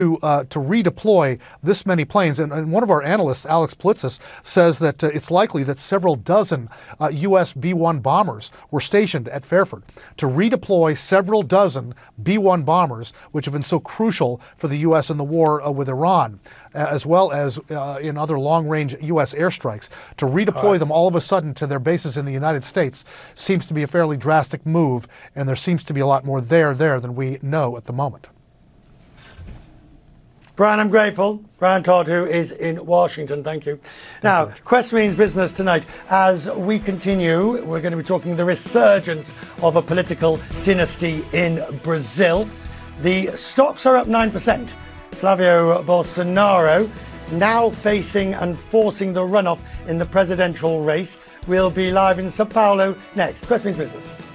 to redeploy this many planes. And one of our analysts, Alex Politzis, says that it's likely that several dozen U.S. B-1 bombers were stationed at Fairford to redeploy several dozen B-1 bombers, which have been so crucial for the U.S. in the war with Iran, as well as in other long-range U.S. airstrikes. To redeploy them all of a sudden to their bases in the United States seems to be a fairly drastic move, and there seems to be a lot more there than we know at the moment. Brian, I'm grateful. Brian Todd, who is in Washington. Thank you. Now, Quest Means Business tonight. As we continue, we're going to be talking the resurgence of a political dynasty in Brazil. The stocks are up 9%. Flavio Bolsonaro now facing and forcing the runoff in the presidential race. We'll be live in Sao Paulo next. Quest Means Business.